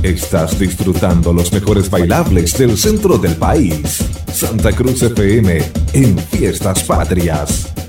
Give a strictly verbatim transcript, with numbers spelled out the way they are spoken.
Estás disfrutando los mejores bailables del centro del país. Santa Cruz F M en Fiestas Patrias.